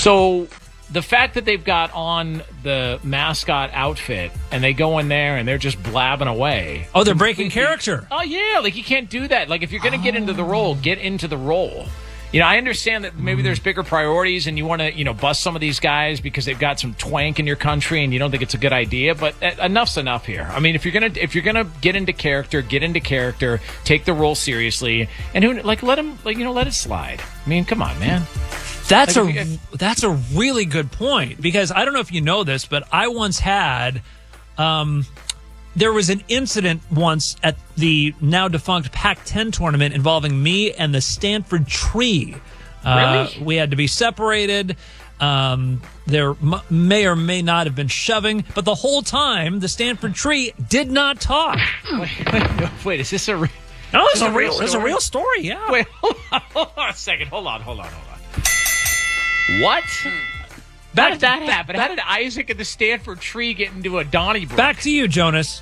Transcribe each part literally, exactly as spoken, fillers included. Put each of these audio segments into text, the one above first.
So the fact that they've got on the mascot outfit and they go in there and they're just blabbing away. Oh, they're breaking character. Oh, yeah. Like, you can't do that. Like, if you're going to oh. get into the role, get into the role. You know, I understand that maybe there's bigger priorities and you want to, you know, bust some of these guys because they've got some twank in your country and you don't think it's a good idea. But enough's enough here. I mean, if you're gonna if you're gonna get into character, get into character, take the role seriously, and who like let him like you know let it slide. I mean, come on, man. That's like, a if, that's a really good point, because I don't know if you know this, but I once had. Um, There was an incident once at the now defunct Pac ten tournament involving me and the Stanford Tree. Uh, really? We had to be separated. Um, there m- may or may not have been shoving, but the whole time the Stanford Tree did not talk. Wait, wait, wait is this a real? No, it's a real. It's a real story. Yeah. Wait, hold on, hold on a second. Hold on, hold on, hold on. What? How did that happen? How did Isaac and the Stanford Tree get into a Donnybrook? Back to you, Jonas.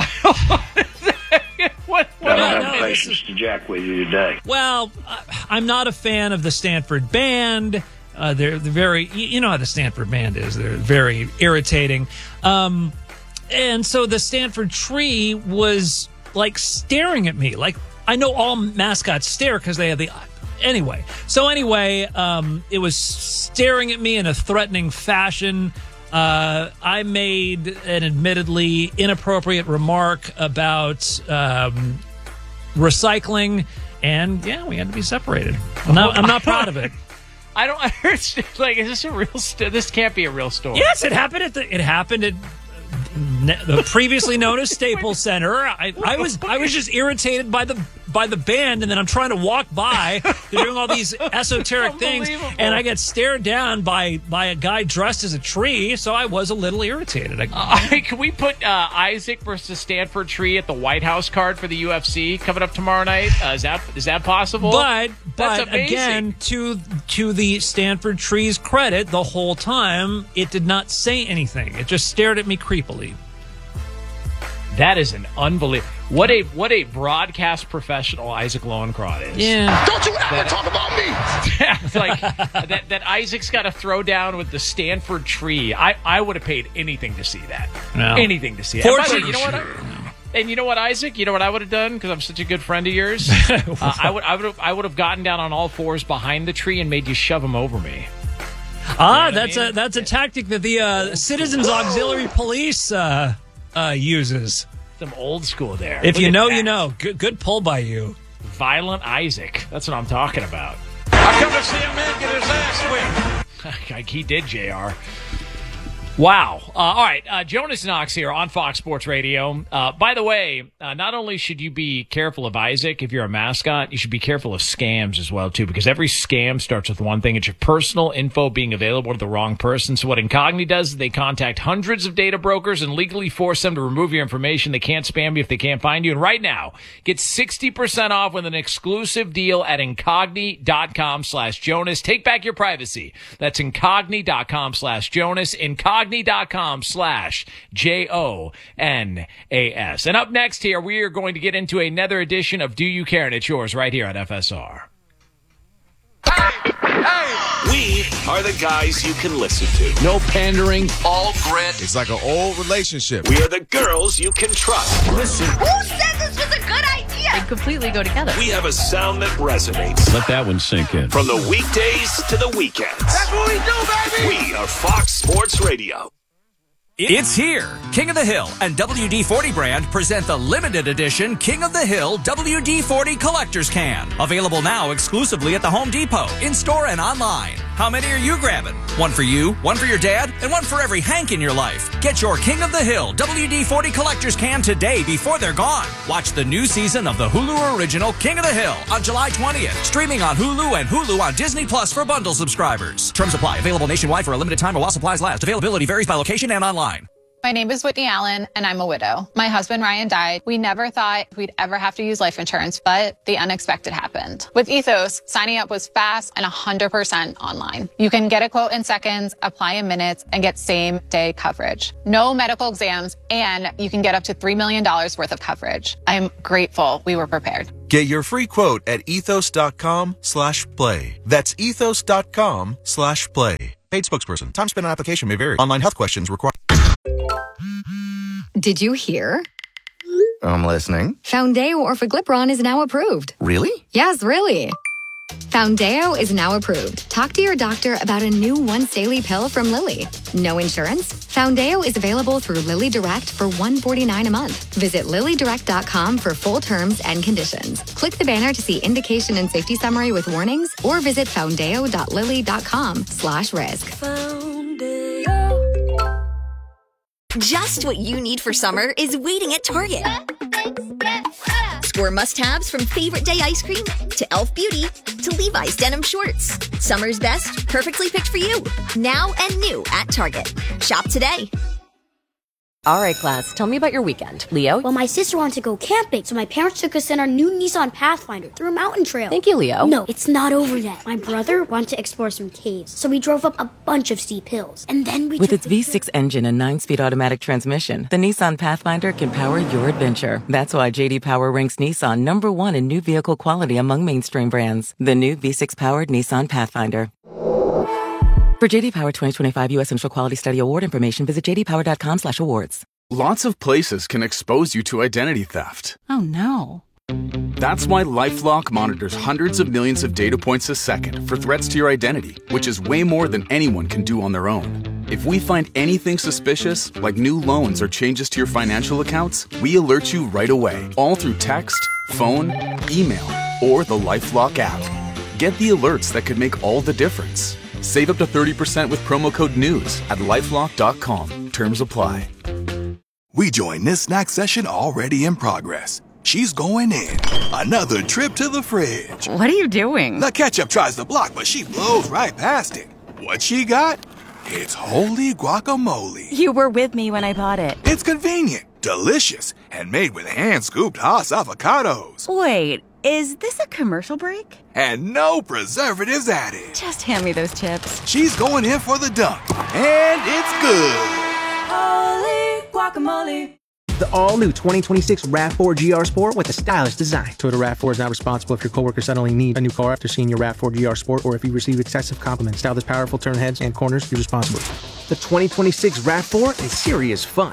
what? I don't no, have no, patience to jack with you today. Well, I'm not a fan of the Stanford band. Uh, they're, they're very, you know how the Stanford band is. They're very irritating. Um, and so the Stanford Tree was like staring at me. Like, I know all mascots stare because they have the... Anyway, so anyway, um, it was staring at me in a threatening fashion. Uh, I made an admittedly inappropriate remark about um, recycling, and yeah, we had to be separated. I'm not, I'm not proud of it. I don't understand. Like, is this a real? St- this can't be a real story. Yes, it happened at the. It happened at the previously known as Staples Center. I, I was I was just irritated by the by the band, and then I'm trying to walk by. They're doing all these esoteric things, and I get stared down by by a guy dressed as a tree. So I was a little irritated. I, uh, can we put uh, Isaac versus Stanford Tree at the White House card for the U F C coming up tomorrow night? Uh, is that is that possible? But That's but amazing. again, to to the Stanford Tree's credit, the whole time it did not say anything. It just stared at me creepily. That is an unbelievable. What a what a broadcast professional Isaac Lowenkron is. Yeah. Don't you ever That- talk about me! Yeah, it's like that, that Isaac's got to throw down with the Stanford Tree. I, I would have paid anything to see that. No. Anything to see it. And by the way, Fortunately, you know what? I, and you know what, Isaac? You know what I would have done because I'm such a good friend of yours. uh, I would I would have I would have gotten down on all fours behind the tree and made you shove him over me. Ah, You know that's what I mean? a that's a tactic that the uh, Citizens Auxiliary Police uh, uh, uses. Some old school there. If Look you at know, that. you know. Good, good pull by you. Violent Isaac. That's what I'm talking about. I come to see a man get his ass whipped. Like he did, J R. Wow. Uh, all right. Uh, Jonas Knox here on Fox Sports Radio. Uh, by the way, uh, not only should you be careful of Isaac if you're a mascot, you should be careful of scams as well, too, because every scam starts with one thing. It's your personal info being available to the wrong person. So what Incogni does is they contact hundreds of data brokers and legally force them to remove your information. They can't spam you if they can't find you. And right now, get sixty percent off with an exclusive deal at Incogni.com slash Jonas. Take back your privacy. That's Incogni.com slash Jonas. Incogni. dot com slash J O N A S. And up next here, we are going to get into another edition of Do You Care? And it's yours right here at F S R. We are the guys you can listen to. No pandering. All grit. It's like an old relationship. We are the girls you can trust. Listen. Who said this was a good idea? They completely go together. We have a sound that resonates. Let that one sink in. From the weekdays to the weekends. That's what we do, baby! We are Fox Sports Radio. It's here. King of the Hill and W D forty brand present the limited edition King of the Hill W D forty Collector's Can. Available now exclusively at the Home Depot, in-store and online. How many are you grabbing? One for you, one for your dad, and one for every Hank in your life. Get your King of the Hill W D forty Collector's Can today before they're gone. Watch the new season of the Hulu original King of the Hill on July twentieth. Streaming on Hulu and Hulu on Disney Plus for bundle subscribers. Terms apply. Available nationwide for a limited time or while supplies last. Availability varies by location and online. My name is Whitney Allen, and I'm a widow. My husband, Ryan, died. We never thought we'd ever have to use life insurance, but the unexpected happened. With Ethos, signing up was fast and one hundred percent online. You can get a quote in seconds, apply in minutes, and get same-day coverage. No medical exams, and you can get up to three million dollars worth of coverage. I'm grateful we were prepared. Get your free quote at ethos.com slash play. That's ethos.com slash play. Paid spokesperson. Time spent on application may vary. Online health questions require. Did you hear? I'm listening. Foundeo Orforglipron is now approved. Really? Yes, really. Foundeo is now approved. Talk to your doctor about a new once daily pill from Lilly. No insurance? Foundeo is available through Lilly Direct for one hundred forty-nine dollars a month. Visit lilly direct dot com for full terms and conditions. Click the banner to see indication and safety summary with warnings, or visit foundeo dot lilly dot com slash risk. Just what you need for summer is waiting at Target. Score must-haves from Favorite Day ice cream to e l f Beauty to Levi's denim shorts. Summer's best, perfectly picked for you. Now and new at Target. Shop today. All right, class, tell me about your weekend. Leo? Well, my sister wanted to go camping, so my parents took us in our new Nissan Pathfinder through a mountain trail. Thank you, Leo. No, it's not over yet. My brother wanted to explore some caves, so we drove up a bunch of steep hills. And then we With its V six engine and nine-speed automatic transmission, the Nissan Pathfinder can power your adventure. That's why J D Power ranks Nissan number one in new vehicle quality among mainstream brands. The new V six-powered Nissan Pathfinder. For J D Power twenty twenty-five U S Central Quality Study Award information, visit j d power dot com slash awards. Lots of places can expose you to identity theft. Oh, no. That's why LifeLock monitors hundreds of millions of data points a second for threats to your identity, which is way more than anyone can do on their own. If we find anything suspicious, like new loans or changes to your financial accounts, we alert you right away, all through text, phone, email, or the LifeLock app. Get the alerts that could make all the difference. Save up to thirty percent with promo code NEWS at lifelock dot com. Terms apply. We join this snack session already in progress. She's going in. Another trip to the fridge. What are you doing? The ketchup tries to block, but she blows right past it. What she got? It's holy guacamole. You were with me when I bought it. It's convenient, delicious, and made with hand-scooped Haas avocados. Wait, is this a commercial break? And no preservatives added. Just hand me those chips. She's going in for the dunk, and it's good. Holy guacamole. The all-new twenty twenty-six RAV four G R Sport with a stylish design. Toyota RAV four is not responsible if your coworker suddenly needs a new car after seeing your RAV four G R Sport, or if you receive excessive compliments. Style this powerful turn heads and corners, you're responsible. The twenty twenty-six RAV four is serious fun.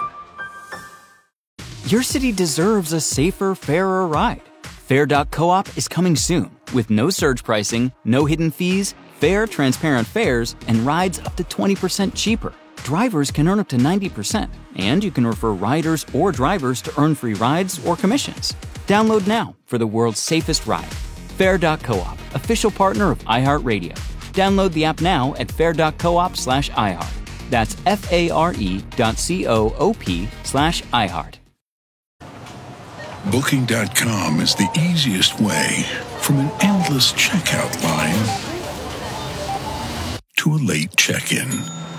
Your city deserves a safer, fairer ride. Fair dot coop is coming soon with no surge pricing, no hidden fees, fair, transparent fares, and rides up to twenty percent cheaper. Drivers can earn up to ninety percent, and you can refer riders or drivers to earn free rides or commissions. Download now for the world's safest ride. Fair dot coop, official partner of iHeartRadio. Download the app now at fair dot coop slash iHeart. That's F-A-R-E dot C-O-O-P slash iHeart. Booking dot com is the easiest way from an endless checkout line to a late check-in.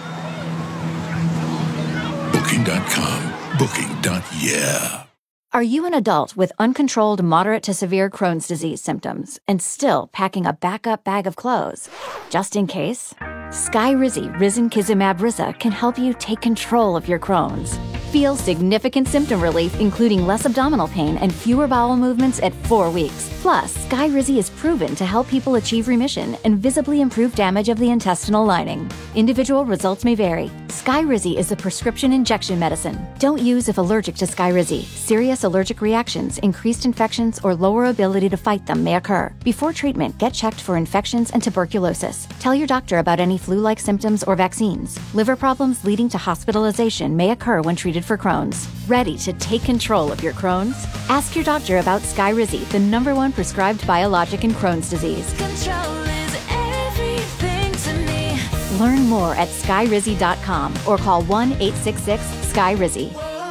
Booking dot com. Booking. Yeah. Are you an adult with uncontrolled moderate to severe Crohn's disease symptoms and still packing a backup bag of clothes? Just in case? Skyrizi Risankizumab Riza can help you take control of your Crohn's. Feel significant symptom relief, including less abdominal pain and fewer bowel movements at four weeks. Plus, Skyrizi is proven to help people achieve remission and visibly improve damage of the intestinal lining. Individual results may vary. Skyrizi is a prescription injection medicine. Don't use if allergic to Skyrizi. Serious allergic reactions, increased infections, or lower ability to fight them may occur. Before treatment, get checked for infections and tuberculosis. Tell your doctor about any flu-like symptoms or vaccines. Liver problems leading to hospitalization may occur when treated for Crohn's. Ready to take control of your Crohn's? Ask your doctor about Skyrizi, the number one prescribed biologic in Crohn's disease. Control is everything to me. Learn more at skyrizi dot com or call one eight six six Sky Rizi.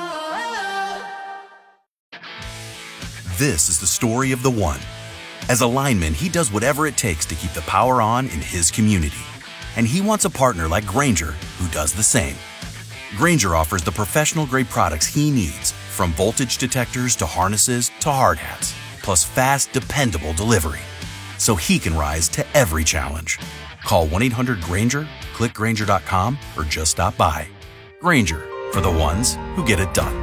This is the story of the one. As a lineman, he does whatever it takes to keep the power on in his community. And he wants a partner like Grainger who does the same. Grainger offers the professional-grade products he needs, from voltage detectors to harnesses to hard hats, plus fast, dependable delivery, so he can rise to every challenge. Call one eight hundred Grainger, click Grainger dot com, or just stop by. Grainger, for the ones who get it done.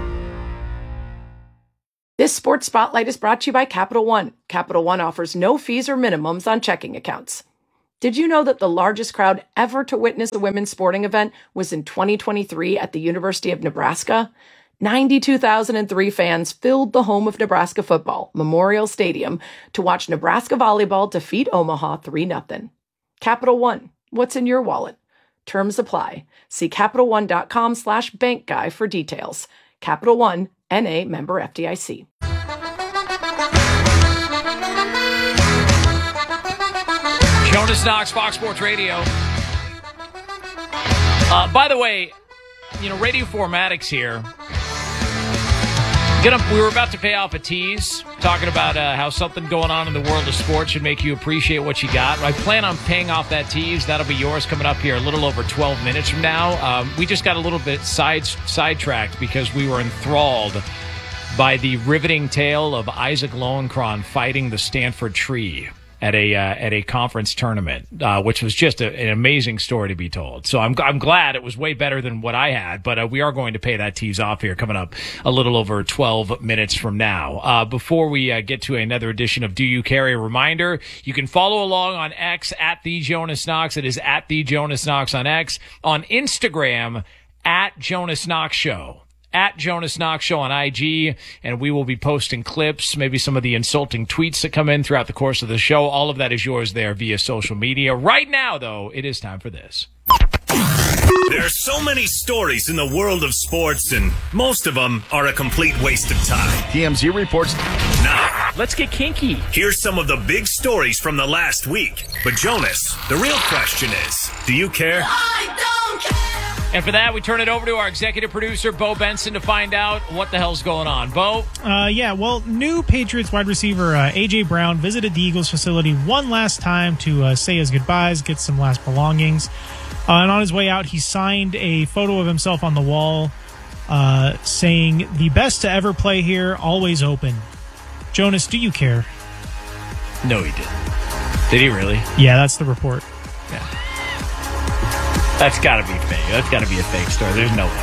This Sports Spotlight is brought to you by Capital One. Capital One offers no fees or minimums on checking accounts. Did you know that the largest crowd ever to witness a women's sporting event was in twenty twenty-three at the University of Nebraska? ninety-two thousand three fans filled the home of Nebraska football, Memorial Stadium, to watch Nebraska volleyball defeat Omaha three nothing. Capital One, what's in your wallet? Terms apply. See CapitalOne.com slash bank guy for details. Capital One, N A member F D I C. Jonas Knox, Fox Sports Radio. Uh, by the way, you know, Radio Formatics here. Gonna, we were about to pay off a tease, talking about uh, how something going on in the world of sports should make you appreciate what you got. I plan on paying off that tease. That'll be yours coming up here a little over twelve minutes from now. Um, we just got a little bit side sidetracked because we were enthralled by the riveting tale of Isaac Lowenkron fighting the Stanford Tree at a uh, at a conference tournament, uh, which was just a, an amazing story to be told. So I'm I'm glad it was way better than what I had, but uh, we are going to pay that tease off here coming up a little over twelve minutes from now. Uh, before we uh, get to another edition of Do You Care, a reminder, you can follow along on X at The Jonas Knox. It is at The Jonas Knox on X. On Instagram, at Jonas Knox Show. At Jonas Knox Show on I G, and we will be posting clips, maybe some of the insulting tweets that come in throughout the course of the show. All of that is yours there via social media. Right now, though, it is time for this. There are so many stories in the world of sports, and most of them are a complete waste of time. T M Z reports. Now, let's get kinky. Here's some of the big stories from the last week. But Jonas, the real question is, do you care? I don't care. And for that, we turn it over to our executive producer, Bo Benson, to find out what the hell's going on. Bo? Uh, yeah, well, new Patriots wide receiver uh, A J. Brown visited the Eagles facility one last time to uh, say his goodbyes, get some last belongings. Uh, and on his way out, he signed a photo of himself on the wall uh, saying, "The best to ever play here, always open." Jonas, do you care? No, he didn't. Did he really? Yeah, that's the report. Yeah. That's got to be fake. That's got to be a fake story. There's no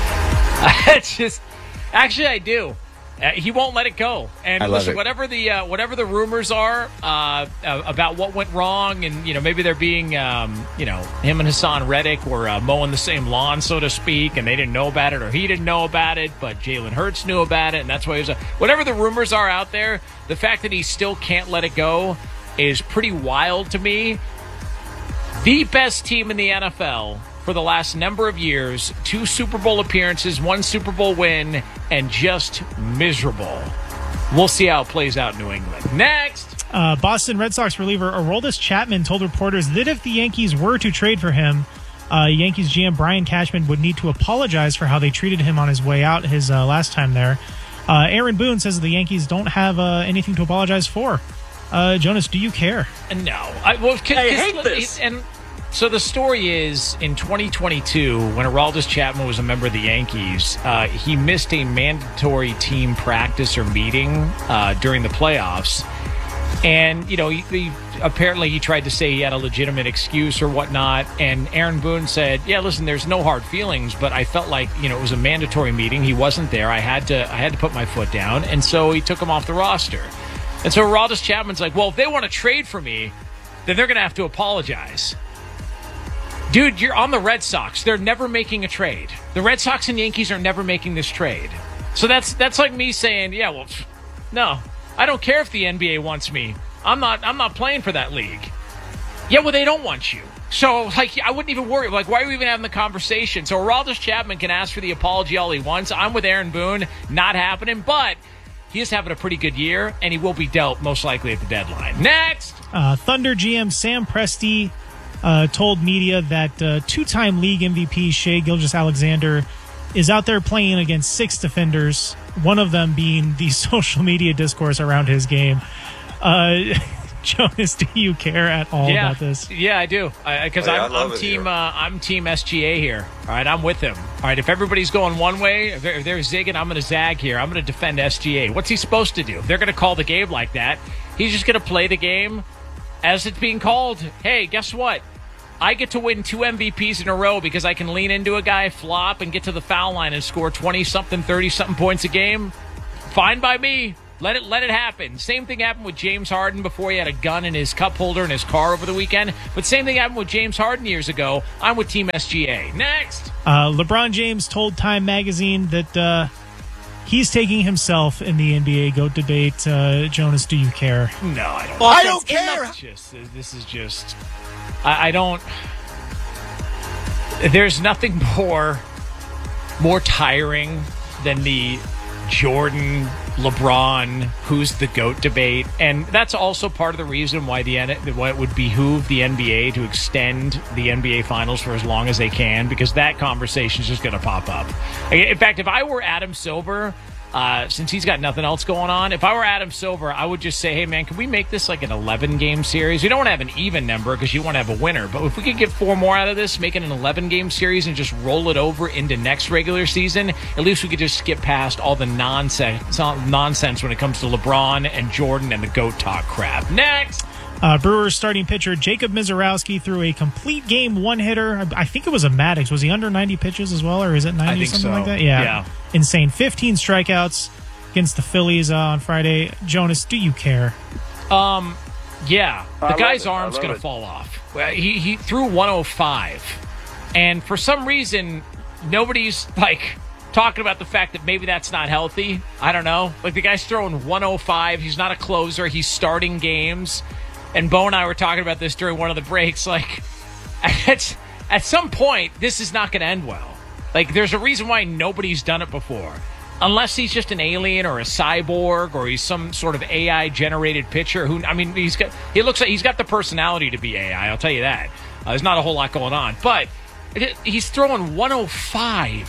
way. It's just, actually, I do. Uh, he won't let it go. And I love listen, it. whatever the uh, whatever the rumors are uh, uh, about what went wrong, and you know maybe they're being, um, you know, him and Hassan Reddick were uh, mowing the same lawn, so to speak, and they didn't know about it, or he didn't know about it, but Jalen Hurts knew about it, and that's why he was. Uh, whatever the rumors are out there, the fact that he still can't let it go is pretty wild to me. The best team in the N F L for the last number of years, two Super Bowl appearances, one Super Bowl win, and just miserable. We'll see how it plays out in New England. Next! Uh, Boston Red Sox reliever Aroldis Chapman told reporters that if the Yankees were to trade for him, uh, Yankees G M Brian Cashman would need to apologize for how they treated him on his way out his uh, last time there. Uh, Aaron Boone says the Yankees don't have uh, anything to apologize for. Uh, Jonas, do you care? No. I, well, cause, I cause, hate this. And so the story is, in twenty twenty-two, when Aroldis Chapman was a member of the Yankees, uh, he missed a mandatory team practice or meeting uh, during the playoffs. And, you know, he, he, apparently he tried to say he had a legitimate excuse or whatnot. And Aaron Boone said, yeah, listen, there's no hard feelings, but I felt like, you know, it was a mandatory meeting. He wasn't there. I had to I had to put my foot down. And so he took him off the roster. And so Aroldis Chapman's like, well, if they want to trade for me, then they're going to have to apologize. Dude, you're on the Red Sox. They're never making a trade. The Red Sox and Yankees are never making this trade. So that's that's like me saying, yeah, well, no, I don't care if the N B A wants me. I'm not I'm not playing for that league. Yeah, well, they don't want you. So, like, I wouldn't even worry. Like, why are we even having the conversation? So Aroldis Chapman can ask for the apology all he wants. I'm with Aaron Boone. Not happening, but he is having a pretty good year, and he will be dealt most likely at the deadline. Next! Uh, Thunder G M Sam Presti uh, told media that uh, two-time league M V P Shai Gilgeous-Alexander is out there playing against six defenders, one of them being the social media discourse around his game. Uh, Jonas, do you care at all yeah. about this? Yeah, I do. Because oh, yeah, I'm, I love I'm it team. here. Uh, I'm team S G A here. All right, I'm with him. All right, if everybody's going one way, if they're, if they're zigging, I'm going to zag here. I'm going to defend S G A. What's he supposed to do? If they're going to call the game like that, he's just going to play the game as it's being called. Hey, guess what? I get to win two M V Ps in a row because I can lean into a guy, flop, and get to the foul line and score twenty-something, thirty-something points a game. Fine by me. Let it let it happen. Same thing happened with James Harden before he had a gun in his cup holder in his car over the weekend. But same thing happened with James Harden years ago. I'm with Team S G A. Next. Uh, LeBron James told Time Magazine that uh, he's taking himself in the N B A GOAT debate. Uh, Jonas, do you care? No, I don't. I don't care. Just, this is just... I, I don't... There's nothing more, more tiring than the Jordan, LeBron, who's the GOAT debate. And that's also part of the reason why the why it would behoove the N B A to extend the N B A Finals for as long as they can, because that conversation is just going to pop up. In fact, if I were Adam Silver, uh, since he's got nothing else going on, if I were Adam Silver, I would just say, hey, man, can we make this like an eleven-game series? We don't want to have an even number because you want to have a winner. But if we could get four more out of this, make it an eleven-game series and just roll it over into next regular season, at least we could just skip past all the nonsense, nonsense when it comes to LeBron and Jordan and the GOAT talk crap. Next! Uh, Brewers starting pitcher Jacob Mizorowski threw a complete game one-hitter. I, I think it was a Maddox. Was he under ninety pitches as well, or is it ninety, I think something so. like that? Yeah. yeah. Insane. fifteen strikeouts against the Phillies uh, on Friday. Jonas, do you care? Um, yeah. The I guy's love it. arm's I love going to it. fall off. Well, He, he threw one oh five. And for some reason, nobody's, like... talking about the fact that maybe that's not healthy. I don't know. Like, the guy's throwing one oh five. He's not a closer. He's starting games. And Bo and I were talking about this during one of the breaks. Like, at, at some point, this is not going to end well. Like, there's a reason why nobody's done it before. Unless he's just an alien or a cyborg or he's some sort of A I-generated pitcher. Who I mean, he's got. He looks like he's got the personality to be A I. I'll tell you that. Uh, there's not a whole lot going on. But it, he's throwing one oh five.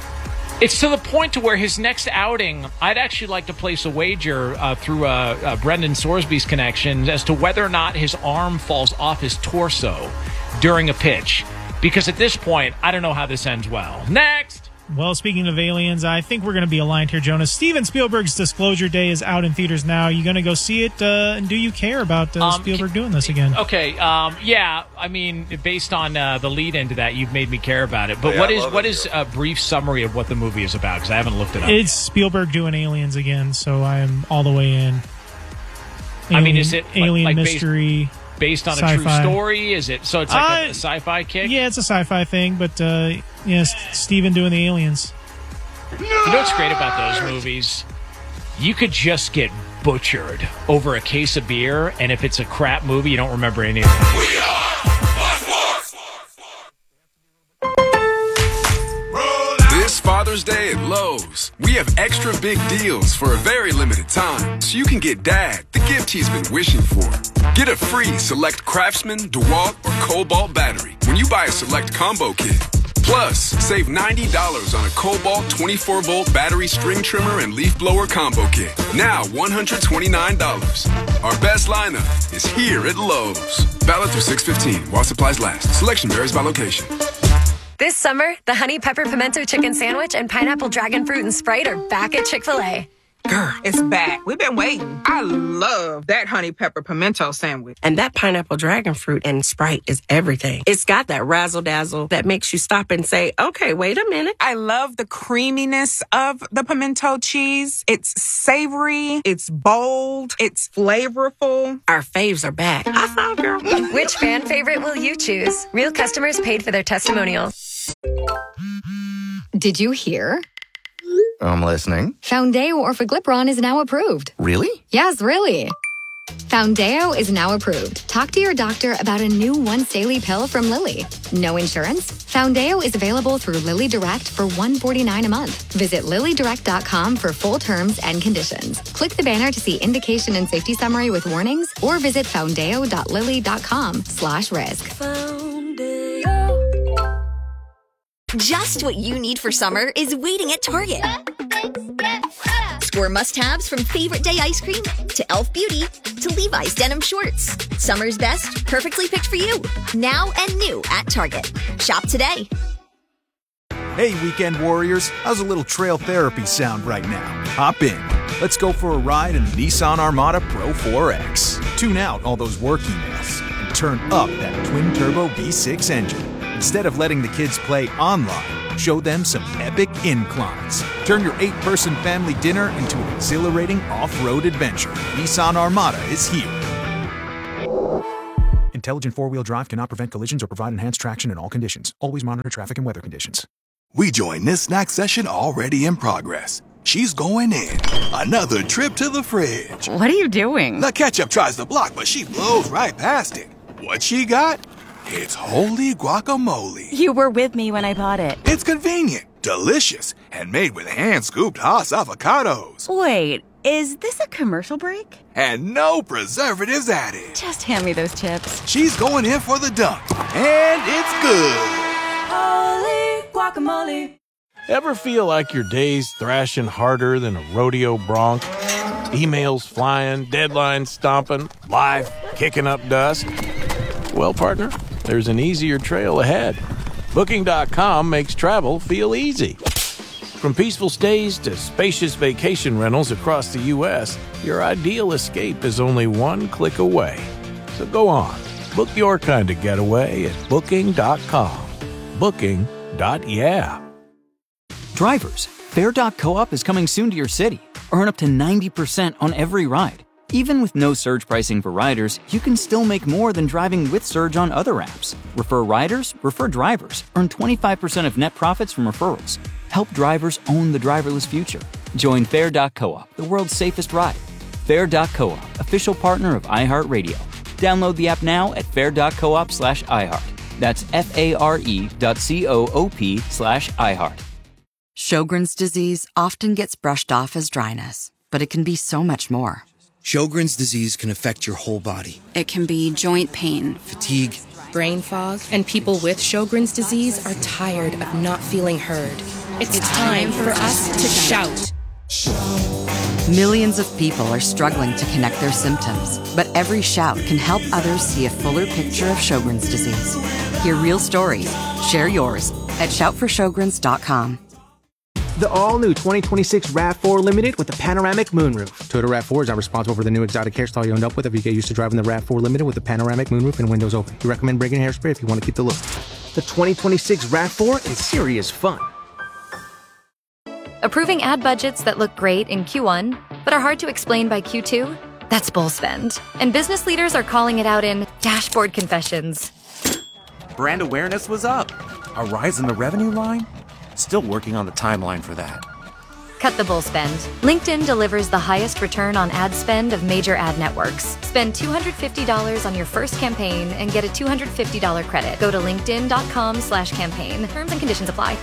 It's to the point to where his next outing, I'd actually like to place a wager uh, through uh, uh, Brendan Sorsby's connections as to whether or not his arm falls off his torso during a pitch. Because at this point, I don't know how this ends well. Next! Well, speaking of aliens, I think we're going to be aligned here, Jonas. Steven Spielberg's Disclosure Day is out in theaters now. You going to go see it? Uh, and do you care about uh, Um, Spielberg doing this again? Okay, um, yeah, I mean, based on uh, the lead into that, you've made me care about it. But Oh, yeah, what I is love what it. is a brief summary of what the movie is about? Because I haven't looked it up. It's Spielberg doing aliens again, so I am all the way in. I mean, Alien- is it like- alien like based- mystery? Based on a sci-fi. true story? Is it so? It's like a, Uh, a sci-fi kick. Yeah, it's a sci-fi thing, but uh, yes, Steven doing the aliens. You know what's great about those movies? You could just get butchered over a case of beer, and if it's a crap movie, you don't remember any of it. This Father's Day at Lowe's, we have extra big deals for a very limited time, so you can get Dad the gift he's been wishing for. Get a free Select Craftsman, DeWalt, or Cobalt battery when you buy a Select combo kit. Plus, save ninety dollars on a Cobalt twenty-four volt battery string trimmer and leaf blower combo kit. Now one hundred twenty-nine dollars. Our best lineup is here at Lowe's. Valid through six fifteen while supplies last. Selection varies by location. This summer, the Honey Pepper Pimento Chicken Sandwich and Pineapple Dragon Fruit and Sprite are back at Chick-fil-A. Girl, it's back. We've been waiting. I love that honey pepper pimento sandwich. And that pineapple dragon fruit and Sprite is everything. It's got that razzle dazzle that makes you stop and say, okay, wait a minute. I love the creaminess of the pimento cheese. It's savory. It's bold. It's flavorful. Our faves are back. I saw, girl. Which fan favorite will you choose? Real customers paid for their testimonials. Did you hear? I'm listening. Foundeo Orforglipron is now approved. Really? Yes, really. Foundeo is now approved. Talk to your doctor about a new once daily pill from Lilly. No insurance? Foundeo is available through Lilly Direct for one hundred forty-nine dollars a month. Visit lilly direct dot com for full terms and conditions. Click the banner to see indication and safety summary with warnings or visit foundeo dot lilly dot com slash risk. Just what you need for summer is waiting at Target. Score must-haves from Favorite Day ice cream to e l f Beauty to Levi's denim shorts. Summer's best, perfectly picked for you. Now and new at Target. Shop today. Hey, weekend warriors, how's a little trail therapy sound right now? Hop in. Let's go for a ride in the Nissan Armada Pro four X. Tune out all those work emails and turn up that twin-turbo V six engine. Instead of letting the kids play online, Show them some epic inclines. Turn your eight-person family dinner into an exhilarating off-road adventure. Nissan Armada is here. Intelligent four-wheel drive cannot prevent collisions or provide enhanced traction in all conditions. Always monitor traffic and weather conditions. We join this snack session already in progress. She's going in. Another trip to the fridge. What are you doing? The ketchup tries to block, but she blows right past it. What she got? It's holy guacamole. You were with me when I bought it. It's convenient, delicious, and made with hand-scooped Haas avocados. Wait, is this a commercial break? And no preservatives added. Just hand me those chips. She's going in for the dunk, and it's good. Holy guacamole. Ever feel like your day's thrashing harder than a rodeo bronc? Emails flying, deadlines stomping, life kicking up dust? Well, partner, there's an easier trail ahead. Booking dot com makes travel feel easy. From peaceful stays to spacious vacation rentals across the U S, your ideal escape is only one click away. So go on, book your kind of getaway at Booking dot com. Booking. Yeah. Drivers, Fare dot coop is coming soon to your city. Earn up to ninety percent on every ride. Even with no surge pricing for riders, you can still make more than driving with Surge on other apps. Refer riders, refer drivers. Earn twenty-five percent of net profits from referrals. Help drivers own the driverless future. Join Fare dot coop, the world's safest ride. Fare dot coop, official partner of iHeartRadio. Download the app now at fare dot coop slash iHeart. That's F-A-R-E dot C-O-O-P slash iHeart. Sjogren's disease often gets brushed off as dryness, but it can be so much more. Sjogren's disease can affect your whole body. It can be joint pain, fatigue, brain fog, and people with Sjogren's disease are tired of not feeling heard. It's, it's time for us to shout. Millions of people are struggling to connect their symptoms, but every shout can help others see a fuller picture of Sjogren's disease. Hear real stories. Share yours at shout for sjogrens dot com. The all-new twenty twenty-six RAV four Limited with the panoramic moonroof. Toyota RAV four is not responsible for the new exotic hairstyle you end up with if you get used to driving the RAV four Limited with the panoramic moonroof and windows open. We recommend bringing hairspray if you want to keep the look. The twenty twenty-six RAV four is serious fun. Approving ad budgets that look great in Q one, but are hard to explain by Q two? That's bull spend. And business leaders are calling it out in dashboard confessions. Brand awareness was up. A rise in the revenue line? Still working on the timeline for that. Cut the bull spend. LinkedIn delivers the highest return on ad spend of major ad networks. Spend two hundred fifty dollars on your first campaign and get a two hundred fifty dollars credit. Go to linkedin.com slash campaign. Terms and conditions apply.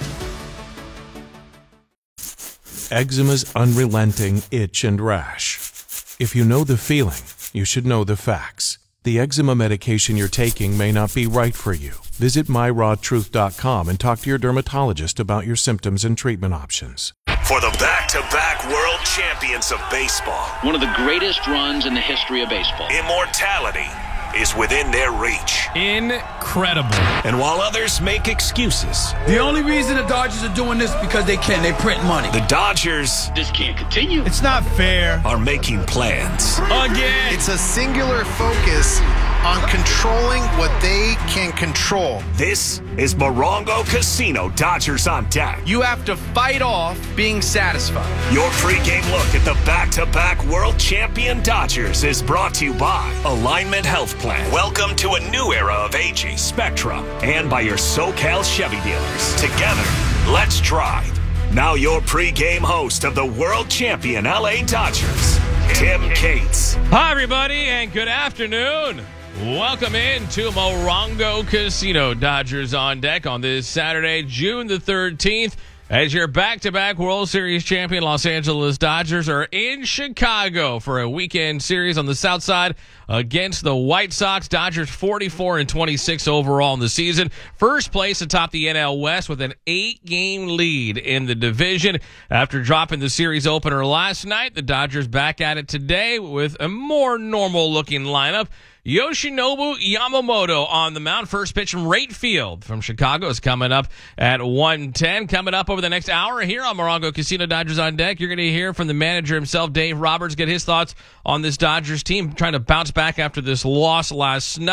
Eczema's unrelenting itch and rash. If you know the feeling, you should know the facts. The eczema medication you're taking may not be right for you. Visit my raw truth dot com and talk to your dermatologist about your symptoms and treatment options. For the back-to-back world champions of baseball. One of the greatest runs in the history of baseball. Immortality is within their reach. Incredible. And while others make excuses, the only reason the Dodgers are doing this is because they can. They print money. The Dodgers... This can't continue. It's not fair. ...are making plans. Again. It's a singular focus on controlling what they can control. This is Morongo Casino Dodgers on Deck. You have to fight off being satisfied. Your pregame look at the back-to-back world champion Dodgers is brought to you by Alignment Health Plan. Welcome to a new era of aging, Spectrum, and by your SoCal Chevy dealers. Together, let's drive. Now your pregame host of the world champion L A Dodgers, Tim Cates. Hi, everybody, and good afternoon. Welcome in to Morongo Casino Dodgers on Deck on this Saturday, June the thirteenth. As your back-to-back World Series champion Los Angeles Dodgers are in Chicago for a weekend series on the south side against the White Sox. Dodgers forty-four and twenty-six overall in the season. First place atop the N L West with an eight-game lead in the division. After dropping the series opener last night, the Dodgers back at it today with a more normal-looking lineup. Yoshinobu Yamamoto on the mound. First pitch from right field from Chicago is coming up at one ten. Coming up over the next hour here on Morongo Casino Dodgers on Deck, you're going to hear from the manager himself, Dave Roberts, get his thoughts on this Dodgers team trying to bounce back after this loss last night.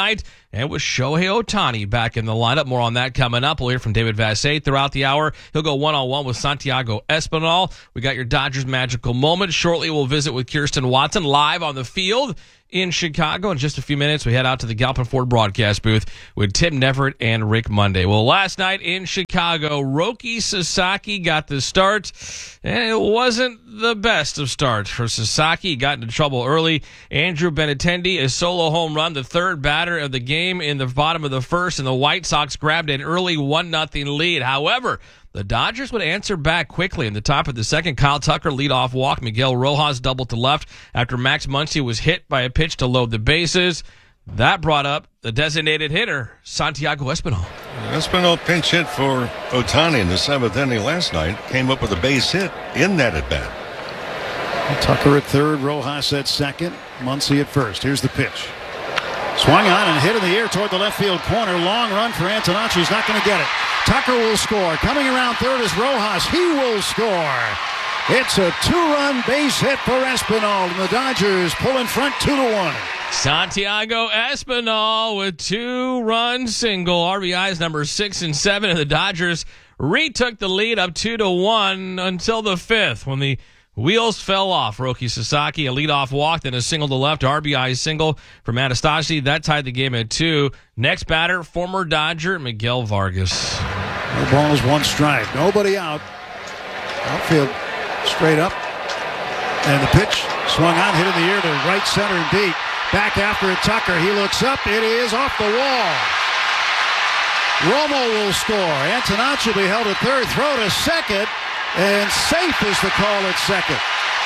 and with Shohei Ohtani back in the lineup. More on that coming up. We'll hear from David Vassegh throughout the hour. He'll go one-on-one with Santiago Espinal. We got your Dodgers magical moment. Shortly, we'll visit with Kirsten Watson live on the field in Chicago. In just a few minutes, we head out to the Galpin Ford broadcast booth with Tim Neverett and Rick Monday. Well, last night in Chicago, Roki Sasaki got the start, and it wasn't the best of starts for Sasaki. He got into trouble early. Andrew Benintendi, a solo home run, the third batter of the game in the bottom of the first, and the White Sox grabbed an early one nothing lead. However, the Dodgers would answer back quickly. In the top of the second, Kyle Tucker leadoff walk. Miguel Rojas doubled to left after Max Muncy was hit by a pitch to load the bases. That brought up the designated hitter, Santiago Espinal. Espinal pinch hit for Ohtani in the seventh inning last night. Came up with a base hit in that at-bat. Tucker at third, Rojas at second, Muncy at first. Here's the pitch. Swung on and hit in the air toward the left field corner. Long run for Antonacci. He's not going to get it. Tucker will score. Coming around third is Rojas. He will score. It's a two-run base hit for Espinal, and the Dodgers pull in front two to one. Santiago Espinal with two-run single. R B Is number six and seven, and the Dodgers retook the lead up two to one until the fifth when the wheels fell off. Roki Sasaki, a leadoff walk, then a single to left, R B I single from Anastasi. That tied the game at two. Next batter, former Dodger, Miguel Vargas. No balls, one strike. Nobody out. Outfield straight up. And the pitch swung on, hit in the air to right center and deep. Back after it, Tucker. He looks up. It is off the wall. Romo will score. Antonacci will be held at third. Throw to second. And safe is the call at second.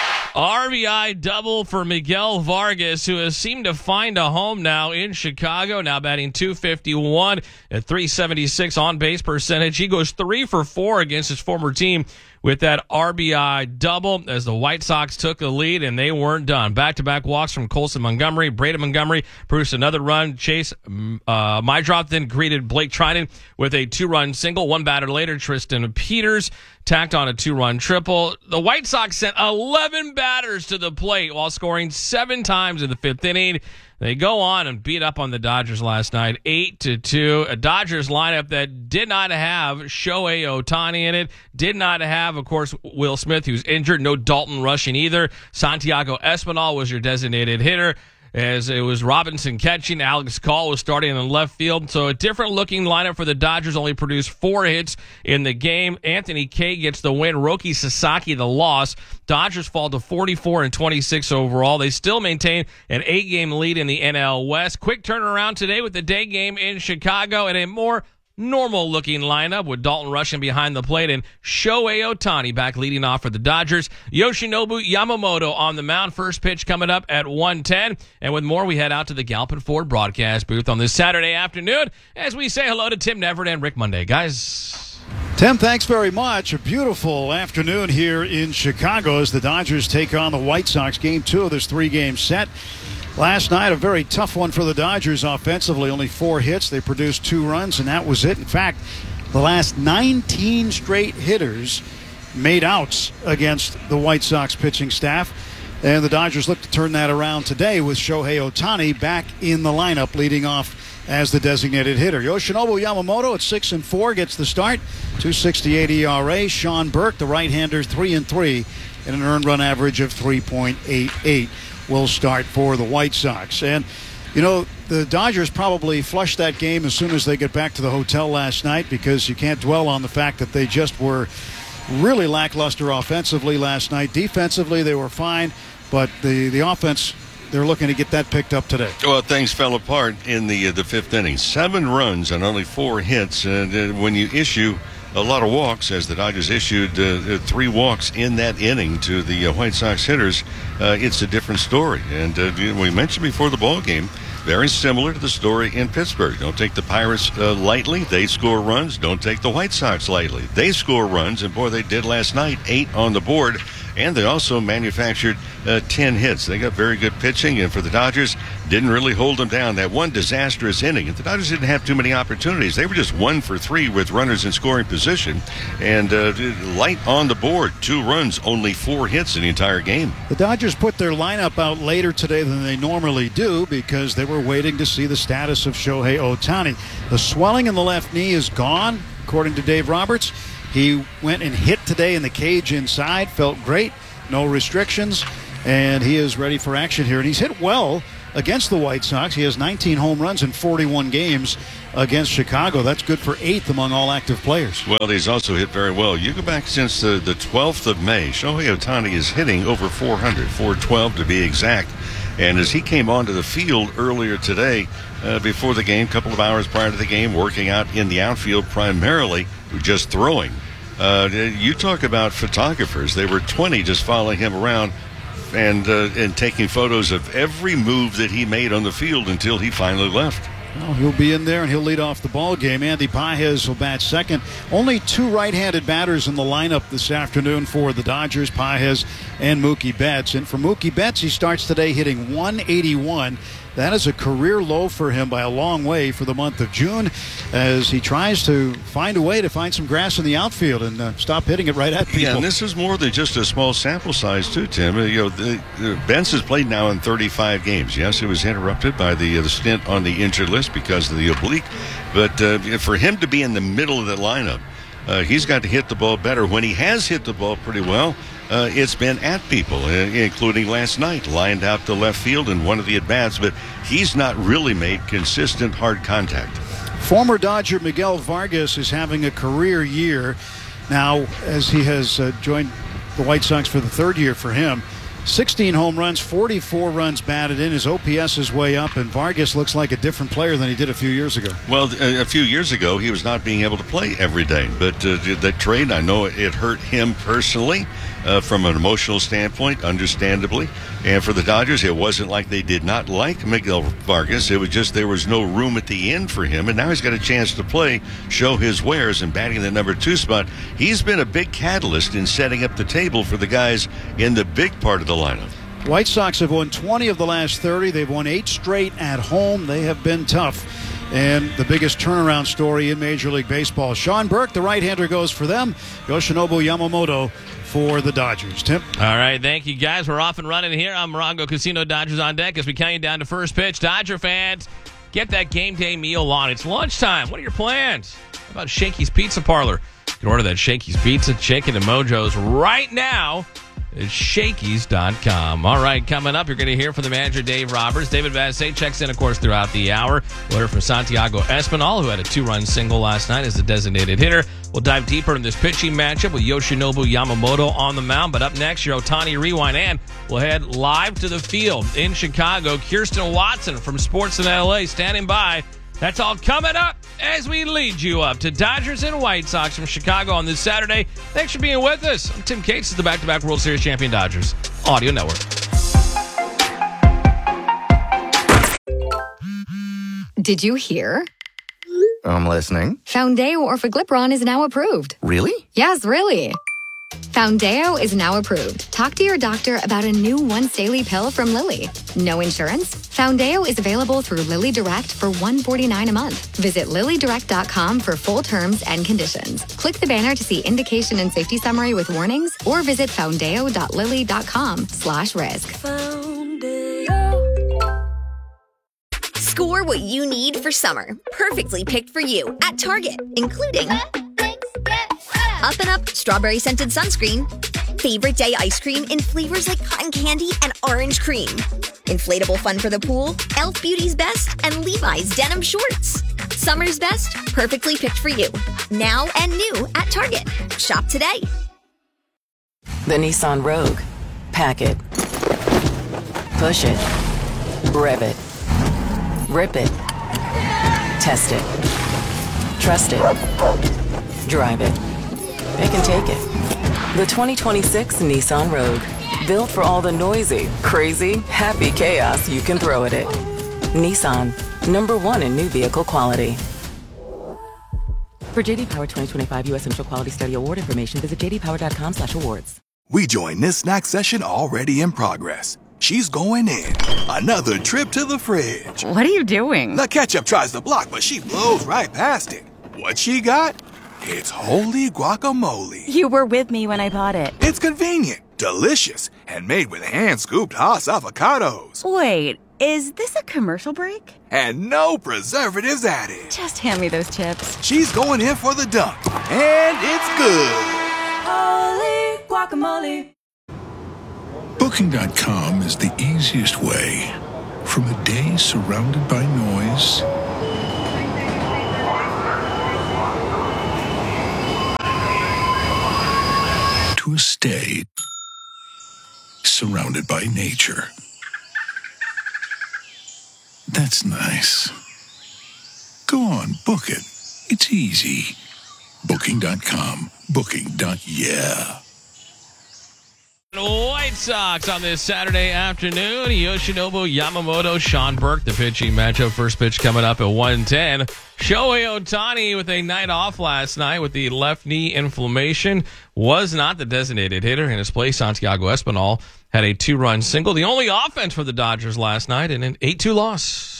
R B I double for Miguel Vargas, who has seemed to find a home now in Chicago, now batting two fifty-one at three seventy-six on-base percentage. He goes three for four against his former team with that R B I double as the White Sox took the lead, and they weren't done. Back-to-back walks from Colson Montgomery. Braden Montgomery produced another run. Chase uh, Mydrop then greeted Blake Trinan with a two-run single. One batter later, Tristan Peters tacked on a two-run triple. The White Sox sent eleven batters to the plate while scoring seven times in the fifth inning. They go on and beat up on the Dodgers last night, eight to two. A Dodgers lineup that did not have Shohei Ohtani in it, did not have, of course, Will Smith, who's injured. No Dalton Rushing either. Santiago Espinal was your designated hitter, as it was Robinson catching. Alex Call was starting in the left field. So a different-looking lineup for the Dodgers. Only produced four hits in the game. Anthony Kay gets the win. Roki Sasaki the loss. Dodgers fall to forty-four and twenty-six overall. They still maintain an eight-game lead in the N L West. Quick turnaround today with the day game in Chicago and a more normal-looking lineup with Dalton Rushing behind the plate and Shohei Ohtani back leading off for the Dodgers. Yoshinobu Yamamoto on the mound. First pitch coming up at one ten. And with more, we head out to the Galpin Ford broadcast booth on this Saturday afternoon as we say hello to Tim Neverett and Rick Monday. Guys. Tim, thanks very much. A beautiful afternoon here in Chicago as the Dodgers take on the White Sox. Game two of this three-game set. Last night, a very tough one for the Dodgers offensively. Only four hits. They produced two runs, and that was it. In fact, the last nineteen straight hitters made outs against the White Sox pitching staff. And the Dodgers look to turn that around today with Shohei Ohtani back in the lineup, leading off as the designated hitter. Yoshinobu Yamamoto at six and four gets the start. two sixty-eight E R A. Sean Burke, the right-hander, three and three, and an earned run average of three point eight eight. Will start for the White Sox. And, you know, the Dodgers probably flushed that game as soon as they get back to the hotel last night, because you can't dwell on the fact that they just were really lackluster offensively last night. Defensively, they were fine, but the, the offense, they're looking to get that picked up today. Well, things fell apart in the uh, the fifth inning. Seven runs and only four hits. And uh, when you issue a lot of walks, as the Dodgers issued uh, three walks in that inning to the uh, White Sox hitters, uh, it's a different story. And uh, we mentioned before the ball game, very similar to the story in Pittsburgh. Don't take the Pirates uh, lightly. They score runs. Don't take the White Sox lightly. They score runs, and boy, they did last night. Eight on the board. and they also manufactured uh, ten hits. They got very good pitching, and for the Dodgers, didn't really hold them down. That one disastrous inning, and the Dodgers didn't have too many opportunities. They were just one for three with runners in scoring position, and uh, light on the board. Two runs, only four hits in the entire game. The Dodgers put their lineup out later today than they normally do because they were waiting to see the status of Shohei Ohtani. The swelling in the left knee is gone, according to Dave Roberts. He went and hit today in the cage inside, felt great, no restrictions, and he is ready for action here. And he's hit well against the White Sox. He has nineteen home runs in forty-one games against Chicago. That's good for eighth among all active players. Well, he's also hit very well. You go back since the, the twelfth of May, Shohei Ohtani is hitting over four hundred, four twelve to be exact. And as he came onto the field earlier today, uh, before the game, a couple of hours prior to the game, working out in the outfield primarily, just throwing. Uh, you talk about photographers. There were twenty just following him around and uh, and taking photos of every move that he made on the field until he finally left. Well, he'll be in there and he'll lead off the ball game. Andy Pages will bat second. Only two right-handed batters in the lineup this afternoon for the Dodgers, Pages and Mookie Betts. And for Mookie Betts, he starts today hitting one eighty-one. That is a career low for him by a long way for the month of June as he tries to find a way to find some grass in the outfield and uh, stop hitting it right at people. Yeah, and this is more than just a small sample size, too, Tim. Uh, you know, the, the, Betts has played now in thirty-five games. Yes, he was interrupted by the, uh, the stint on the injured list because of the oblique. But uh, for him to be in the middle of the lineup, uh, he's got to hit the ball better. When he has hit the ball pretty well, Uh, it's been at people, uh, including last night, lined out to left field in one of the at-bats, but he's not really made consistent hard contact. Former Dodger Miguel Vargas is having a career year now as he has uh, joined the White Sox for the third year for him. sixteen home runs, forty-four runs batted in. His O P S is way up, and Vargas looks like a different player than he did a few years ago. Well, a few years ago, he was not being able to play every day. But uh, that trade, I know it hurt him personally uh, from an emotional standpoint, understandably. And for the Dodgers, it wasn't like they did not like Miguel Vargas. It was just there was no room at the end for him. And now he's got a chance to play, show his wares, and batting the number two spot. He's been a big catalyst in setting up the table for the guys in the big part of the lineup. White Sox have won twenty of the last thirty. They've won eight straight at home. They have been tough. And the biggest turnaround story in Major League Baseball. Sean Burke, the right-hander, goes for them. Yoshinobu Yamamoto for the Dodgers. Tim? All right, thank you, guys. We're off and running here. I'm Morongo Casino Dodgers on deck as we count you down to first pitch. Dodger fans, get that game day meal on. It's lunchtime. What are your plans? How about Shakey's Pizza Parlor? You can order that Shakey's Pizza, Chicken, and Mojo's right now. It's Shakey's dot com. All right, coming up, you're going to hear from the manager, Dave Roberts. David Vassegh checks in, of course, throughout the hour. We'll hear from Santiago Espinal, who had a two-run single last night as the designated hitter. We'll dive deeper in this pitching matchup with Yoshinobu Yamamoto on the mound. But up next, your Ohtani Rewind, and we'll head live to the field in Chicago. Kirsten Watson from Sports in L A standing by. That's all coming up as we lead you up to Dodgers and White Sox from Chicago on this Saturday. Thanks for being with us. I'm Tim Cates, the back-to-back World Series champion Dodgers Audio Network. Did you hear? I'm listening. Foundeo Orforglipron is now approved. Really? Yes, really. Foundeo is now approved. Talk to your doctor about a new once-daily pill from Lilly. No insurance? Foundeo is available through Lilly Direct for one hundred forty-nine dollars a month. Visit lilly direct dot com for full terms and conditions. Click the banner to see indication and safety summary with warnings, or visit foundeo dot lilly dot com slash risk. Score what you need for summer. Perfectly picked for you at Target, including Up and Up Strawberry Scented Sunscreen, Favorite Day Ice Cream in flavors like cotton candy and orange cream, Inflatable Fun for the Pool, e l f Beauty's Best, and Levi's Denim Shorts. Summer's best, perfectly picked for you. Now and new at Target. Shop today. The Nissan Rogue. Pack it. Push it. Rev it. Rip it. Test it. Trust it. Drive it. It can take it. The twenty twenty-six Nissan Rogue. Built for all the noisy, crazy, happy chaos you can throw at it. Nissan. Number one in new vehicle quality. For J D Power twenty twenty-five U S Central Quality Study Award information, visit j d power dot com slash awards. We join this snack session already in progress. She's going in. Another trip to the fridge. What are you doing? The ketchup tries to block, but she blows right past it. What she got? It's holy guacamole. You were with me when I bought it. It's convenient, delicious, and made with hand-scooped Haas avocados. Wait, is this a commercial break? And no preservatives added. Just hand me those chips. She's going in for the dunk, and it's good. Holy guacamole. Booking dot com is the easiest way. From a day surrounded by noise to a stay surrounded by nature. That's nice. Go on, book it. It's easy. Booking dot com. Booking. Yeah. White Sox on this Saturday afternoon. Yoshinobu Yamamoto, Sean Burke, the pitching matchup. First pitch coming up at one ten. Shohei Ohtani with a night off last night with the left knee inflammation. Was not the designated hitter. In his place, Santiago Espinal had a two-run single. The only offense for the Dodgers last night in an eight two loss.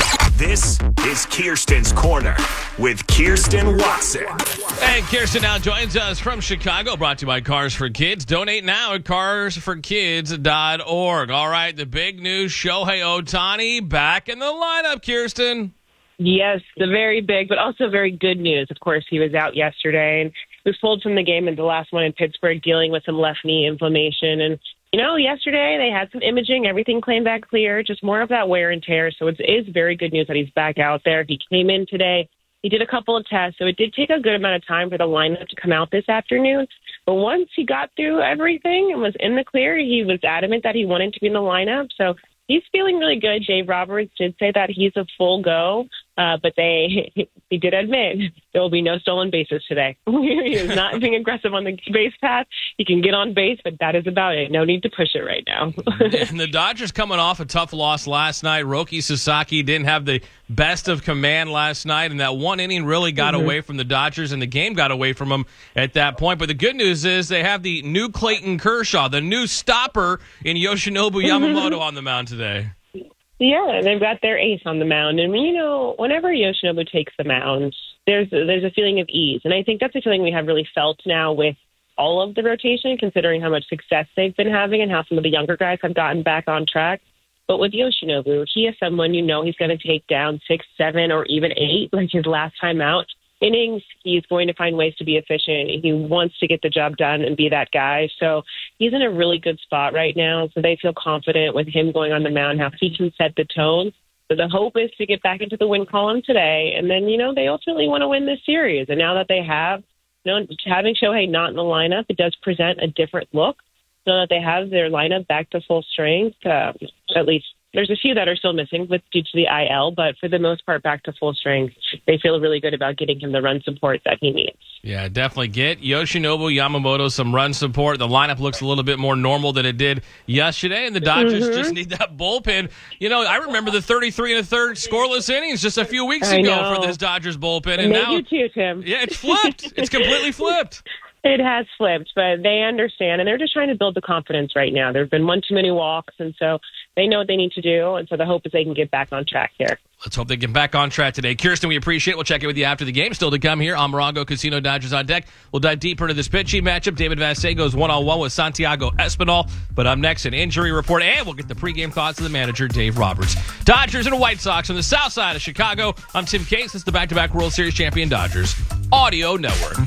This is Kirsten's Corner with Kirsten Watson. And Kirsten now joins us from Chicago, brought to you by Cars for Kids. Donate now at cars for kids dot org. All right, the big news, Shohei Ohtani back in the lineup, Kirsten. Yes, the very big, but also very good news. Of course, he was out yesterday and was pulled from the game in the last one in Pittsburgh, dealing with some left knee inflammation. And you know, yesterday they had some imaging. Everything came back clear, just more of that wear and tear. So it is very good news that he's back out there. He came in today. He did a couple of tests, so it did take a good amount of time for the lineup to come out this afternoon. But once he got through everything and was in the clear, he was adamant that he wanted to be in the lineup. So he's feeling really good. Dave Roberts did say that he's a full go, uh, but they he did admit there will be no stolen bases today. He is not being aggressive on the base path. He can get on base, but that is about it. No need to push it right now. And the Dodgers coming off a tough loss last night. Roki Sasaki didn't have the best of command last night, and that one inning really got mm-hmm. away from the Dodgers, and the game got away from them at that point. But the good news is they have the new Clayton Kershaw, the new stopper in Yoshinobu Yamamoto on the mound today. Yeah, they've got their ace on the mound. And, you know, whenever Yoshinobu takes the mound, there's there's a feeling of ease. And I think that's a feeling we have really felt now with all of the rotation, considering how much success they've been having and how some of the younger guys have gotten back on track. But with Yoshinobu, he is someone you know he's going to take down six, seven, or even eight, like his last time out. Innings, he's going to find ways to be efficient. He wants to get the job done and be that guy. So he's in a really good spot right now. So they feel confident with him going on the mound, how he can set the tone. So the hope is to get back into the win column today. And then, you know, they ultimately want to win this series. And now that they have, you know, having Shohei not in the lineup, it does present a different look. So that they have their lineup back to full strength, uh, at least. There's a few that are still missing with due to the I L, but for the most part, back to full strength. They feel really good about getting him the run support that he needs. Yeah, definitely get Yoshinobu Yamamoto some run support. The lineup looks a little bit more normal than it did yesterday, and the Dodgers mm-hmm. just need that bullpen. You know, I remember the thirty-three and a third scoreless innings just a few weeks I ago know. for this Dodgers bullpen, and now you too, Tim. Yeah, it's flipped. It's completely flipped. It has flipped, but they understand, and they're just trying to build the confidence right now. There have been one too many walks, and so they know what they need to do, and so the hope is they can get back on track here. Let's hope they get back on track today. Kirsten, we appreciate it. We'll check in with you after the game. Still to come here on Morongo Casino Dodgers on deck. We'll dive deeper into this pitching matchup. David Vassegh goes one-on-one with Santiago Espinal. But up next, an injury report, and we'll get the pregame thoughts of the manager, Dave Roberts. Dodgers and White Sox on the south side of Chicago. I'm Tim Case. This is the back-to-back World Series champion Dodgers Audio Network.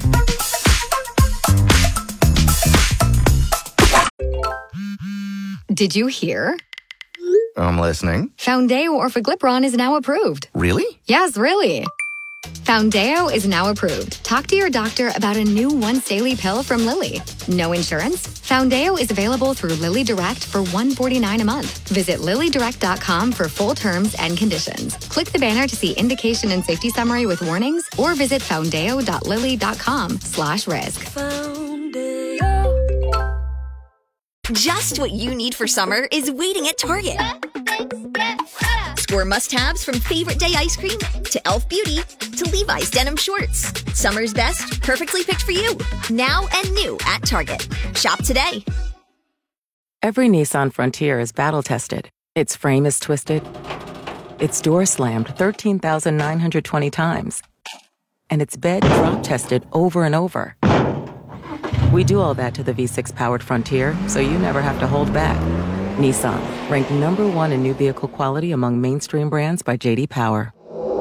Did you hear? I'm listening. Foundeo Orforglipron is now approved. Really? Yes, really. Foundeo is now approved. Talk to your doctor about a new once-daily pill from Lilly. No insurance? Foundeo is available through Lilly Direct for one hundred forty-nine dollars a month. Visit lilly direct dot com for full terms and conditions. Click the banner to see indication and safety summary with warnings, or visit foundeo dot lilly dot com slash risk. Just what you need for summer is waiting at Target. Score must-haves from Favorite Day ice cream to Elf Beauty to Levi's denim shorts. Summer's best, perfectly picked for you. Now and new at Target. Shop today. Every Nissan Frontier is battle-tested. Its frame is twisted. Its door slammed thirteen thousand nine hundred twenty times. And its bed drop-tested over and over. We do all that to the V six powered Frontier, so you never have to hold back. Nissan, ranked number one in new vehicle quality among mainstream brands by J D Power.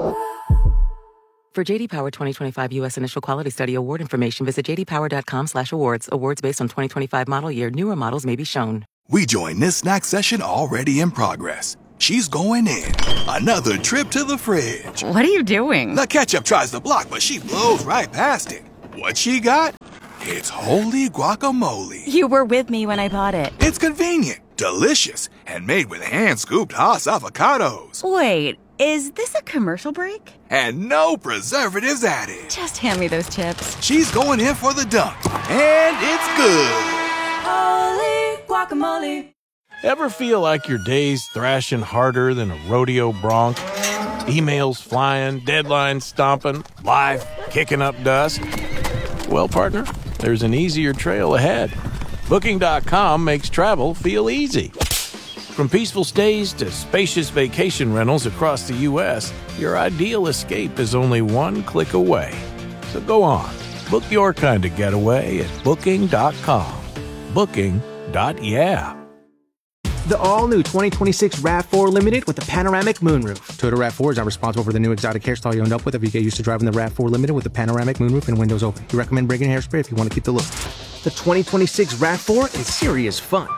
For J D Power twenty twenty-five U S Initial Quality Study award information, visit j d power dot com slash awards. Awards based on twenty twenty-five model year. Newer models may be shown. We join this snack session already in progress. She's going in. Another trip to the fridge. What are you doing? The ketchup tries to block, but she blows right past it. What she got? It's holy guacamole. You were with me when I bought it. It's convenient, delicious, and made with hand-scooped Haas avocados. Wait, is this a commercial break? And no preservatives added. Just hand me those chips. She's going in for the dunk, and it's good. Holy guacamole. Ever feel like your day's thrashing harder than a rodeo bronc? Emails flying, deadlines stomping, life kicking up dust? Well, partner, there's an easier trail ahead. Booking dot com makes travel feel easy. From peaceful stays to spacious vacation rentals across the U S, your ideal escape is only one click away. So go on, book your kind of getaway at Booking dot com. Booking. Yeah. The all-new twenty twenty-six RAV four Limited with the panoramic moonroof. Toyota RAV four is not responsible for the new exotic hairstyle you end up with if you get used to driving the RAV four Limited with the panoramic moonroof and windows open. We recommend bringing hairspray if you want to keep the look. The twenty twenty-six RAV four is serious fun.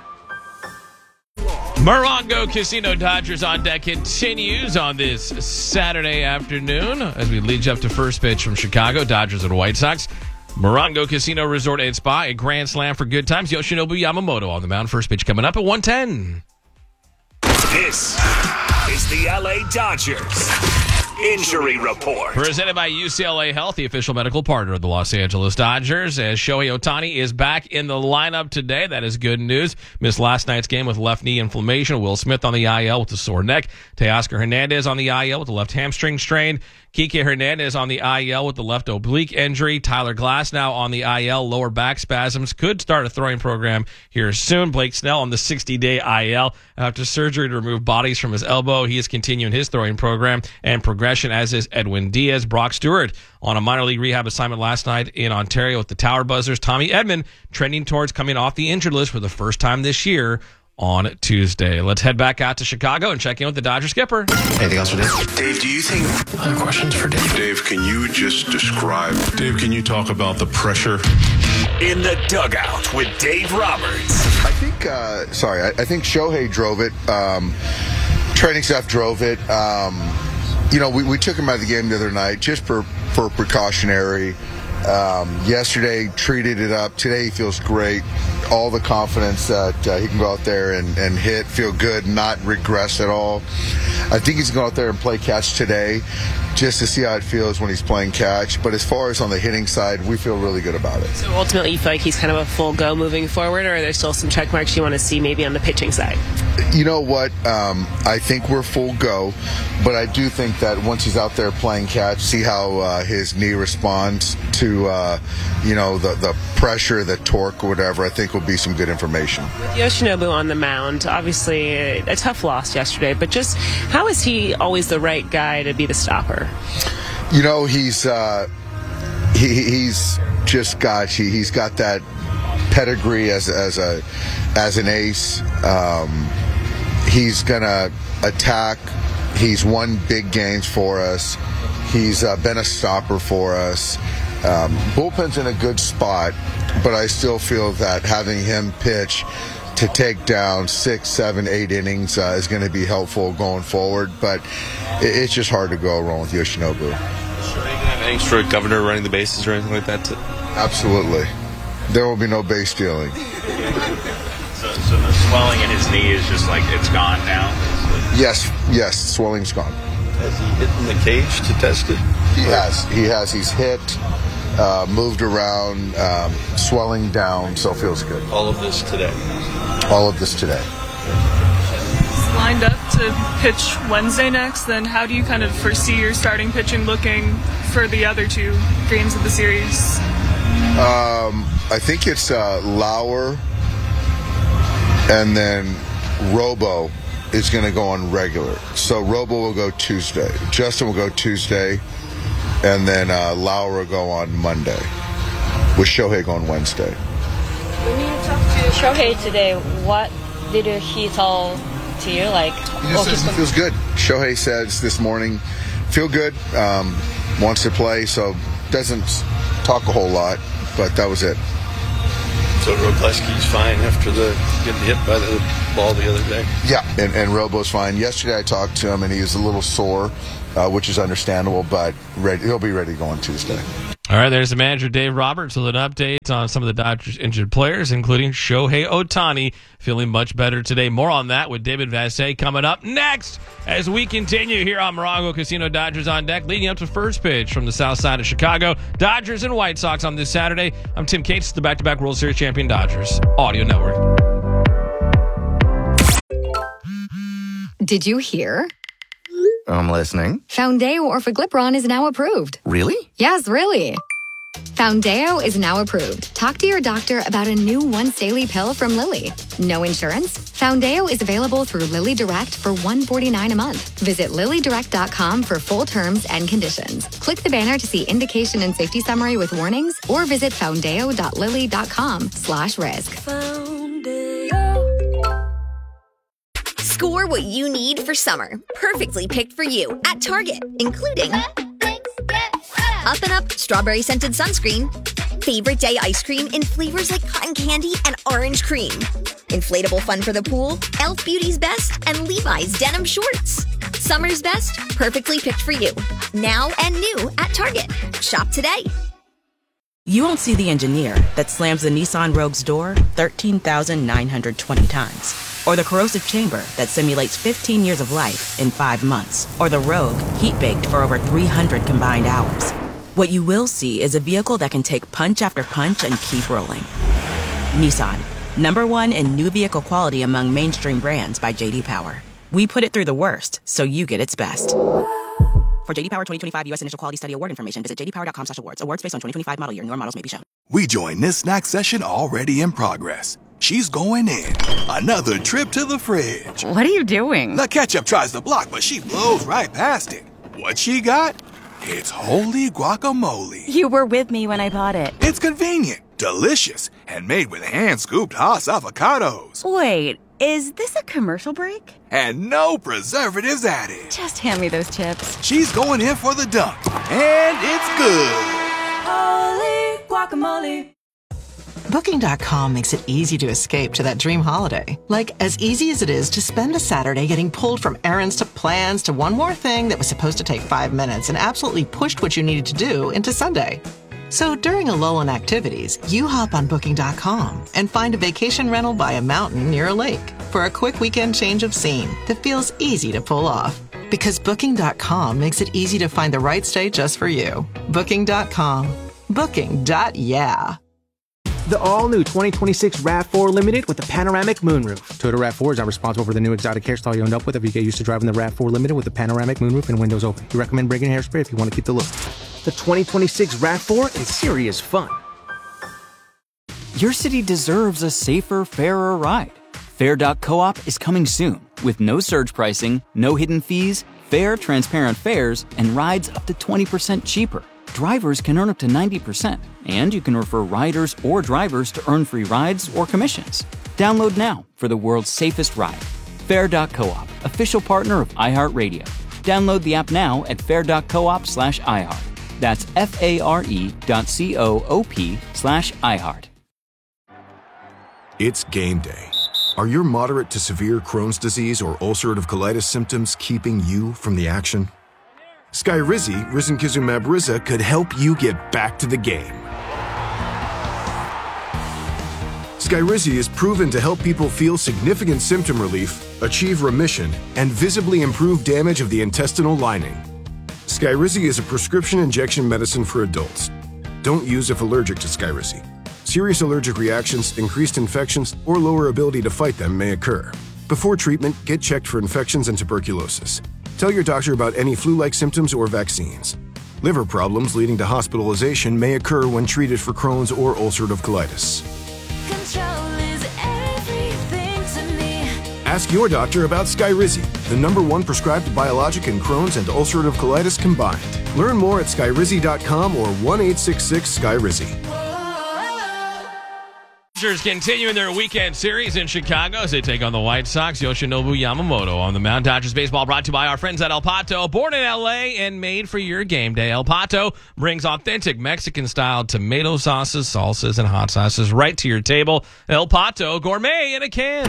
Morongo Casino Dodgers on deck continues on this Saturday afternoon as we lead you up to first pitch from Chicago, Dodgers and White Sox. Morongo Casino Resort and Spa, a grand slam for good times. Yoshinobu Yamamoto on the mound. First pitch coming up at one ten. This is the L A Dodgers Injury Report. Presented by U C L A Health, the official medical partner of the Los Angeles Dodgers, as Shohei Ohtani is back in the lineup today. That is good news. Missed last night's game with left knee inflammation. Will Smith on the I L with a sore neck. Teoscar Hernandez on the I L with the left hamstring strain. Kike Hernandez on the I L with the left oblique injury. Tyler Glass now on the I L, lower back spasms. Could start a throwing program here soon. Blake Snell on the sixty-day I L after surgery to remove bodies from his elbow. He is continuing his throwing program and progression, as is Edwin Diaz. Brock Stewart on a minor league rehab assignment last night in Ontario with the Tower Buzzers. Tommy Edman trending towards coming off the injured list for the first time this year on Tuesday. Let's head back out to Chicago and check in with the Dodger skipper. Anything else for Dave? Dave, do you think... Other questions for Dave? Dave, can you just describe... Dave, can you talk about the pressure? In the dugout with Dave Roberts. I think, uh, sorry, I, I think Shohei drove it. Um, training staff drove it. Um, you know, we, we took him out of the game the other night just for, for precautionary. Um, yesterday, treated it up. Today, he feels great. All the confidence that uh, he can go out there and, and hit, feel good, not regress at all. I think he's going to go out there and play catch today just to see how it feels when he's playing catch. But as far as on the hitting side, we feel really good about it. So ultimately, you feel like he's kind of a full go moving forward, or are there still some check marks you want to see maybe on the pitching side? You know what? Um, I think we're full go, but I do think that once he's out there playing catch, see how uh, his knee responds to, uh, you know, the, the pressure, the torque, or whatever. I think will be some good information. With Yoshinobu on the mound, obviously a, a tough loss yesterday, but just how is he always the right guy to be the stopper? You know, he's uh, he, he's just got he, he's got that pedigree as as a as an ace. Um, he's gonna attack. He's won big games for us. He's uh, been a stopper for us. Um, bullpen's in a good spot, but I still feel that having him pitch to take down six, seven, eight innings uh, is going to be helpful going forward. But it, it's just hard to go wrong with Yoshinobu. Sure, you can have innings for Governor running the bases or anything like that? Too? Absolutely. There will be no base stealing. So, so the swelling in his knee is just like it's gone now? Yes, yes, swelling's gone. Has he hit in the cage to test it? He has. He has. He's hit, uh, moved around, um, swelling down, so it feels good. All of this today? All of this today. lined up to pitch Wednesday next, then how do you kind of foresee your starting pitching looking for the other two games of the series? Um, I think it's uh, Lauer, and then Robo is going to go on regular. So Robo will go Tuesday. Justin will go Tuesday, and then uh, Lauer will go on Monday, with Shohei going Wednesday. When you talked to Shohei today, what did he tell to you? Like, He just says he feels good. Shohei says this morning, feel good, um, wants to play, so doesn't talk a whole lot, but that was it. So Robleski's fine after the getting hit by the ball the other day? Yeah, and, and Robo's fine. Yesterday I talked to him, and he was a little sore, uh, which is understandable, but ready, he'll be ready to go on Tuesday. All right, there's the manager, Dave Roberts, with an update on some of the Dodgers' injured players, including Shohei Ohtani, feeling much better today. More on that with David Vassegh coming up next as we continue here on Morongo Casino. Dodgers on deck, leading up to first pitch from the south side of Chicago. Dodgers and White Sox on this Saturday. I'm Tim Cates, the back-to-back World Series champion Dodgers Audio Network. Did you hear? I'm listening. Foundeo Orforglipron is now approved. Really? Yes, really. Foundeo is now approved. Talk to your doctor about a new once-daily pill from Lilly. No insurance? Foundeo is available through Lilly Direct for one hundred forty-nine dollars a month. Visit lilly direct dot com for full terms and conditions. Click the banner to see indication and safety summary with warnings, or visit foundeo dot lilly dot com slash risk. Score what you need for summer. Perfectly picked for you at Target, including Up and Up Strawberry Scented Sunscreen, Favorite Day Ice Cream in flavors like cotton candy and orange cream, Inflatable Fun for the Pool, e l f Beauty's Best, and Levi's Denim Shorts. Summer's best, perfectly picked for you. Now and new at Target. Shop today. You won't see the engineer that slams the Nissan Rogue's door thirteen thousand nine hundred twenty times. Or the corrosive chamber that simulates fifteen years of life in five months. Or the Rogue heat-baked for over three hundred combined hours. What you will see is a vehicle that can take punch after punch and keep rolling. Nissan, number one in new vehicle quality among mainstream brands by J D Power. We put it through the worst, so you get its best. For J D Power twenty twenty-five U S Initial Quality Study Award information, visit j d power dot com slash awards. Awards based on twenty twenty-five model year. Newer models may be shown. We join this snack session already in progress. She's going in. Another trip to the fridge. What are you doing? The ketchup tries to block, but she blows right past it. What she got? It's holy guacamole. You were with me when I bought it. It's convenient, delicious, and made with hand-scooped Haas avocados. Wait, is this a commercial break? And no preservatives added. Just hand me those chips. She's going in for the dunk, and it's good. Holy guacamole. Booking dot com makes it easy to escape to that dream holiday. Like, as easy as it is to spend a Saturday getting pulled from errands to plans to one more thing that was supposed to take five minutes and absolutely pushed what you needed to do into Sunday. So during a lull in activities, you hop on Booking dot com and find a vacation rental by a mountain near a lake for a quick weekend change of scene that feels easy to pull off. Because Booking dot com makes it easy to find the right stay just for you. Booking dot com. Booking. Yeah. The all-new twenty twenty-six RAV four Limited with the panoramic moonroof. Toyota RAV four is not responsible for the new exotic hairstyle you end up with if you get used to driving the RAV four Limited with the panoramic moonroof and windows open. We recommend bringing hairspray if you want to keep the look. The twenty twenty-six RAV four is serious fun. Your city deserves a safer, fairer ride. Fair dot coop is coming soon with no surge pricing, no hidden fees, fair, transparent fares, and rides up to twenty percent cheaper. Drivers can earn up to ninety percent, and you can refer riders or drivers to earn free rides or commissions. Download now for the world's safest ride. Fair dot coop, official partner of iHeartRadio. Download the app now at fair dot coop slash iHeart. That's F-A-R-E dot C-O-O-P slash iHeart. It's game day. Are your moderate to severe Crohn's disease or ulcerative colitis symptoms keeping you from the action? Skyrizi, risankizumab Riza, could help you get back to the game. Skyrizi is proven to help people feel significant symptom relief, achieve remission, and visibly improve damage of the intestinal lining. Skyrizi is a prescription injection medicine for adults. Don't use if allergic to Skyrizi. Serious allergic reactions, increased infections, or lower ability to fight them may occur. Before treatment, get checked for infections and tuberculosis. Tell your doctor about any flu-like symptoms or vaccines. Liver problems leading to hospitalization may occur when treated for Crohn's or ulcerative colitis. Control is everything to me. Ask your doctor about Skyrizi, the number one prescribed biologic in Crohn's and ulcerative colitis combined. Learn more at skyrizi dot com or one eight six six Skyrizi. Dodgers continuing their weekend series in Chicago as they take on the White Sox. Yoshinobu Yamamoto on the mound. Dodgers baseball brought to you by our friends at El Pato. Born in L A and made for your game day, El Pato brings authentic Mexican-style tomato sauces, salsas, and hot sauces right to your table. El Pato, gourmet in a can.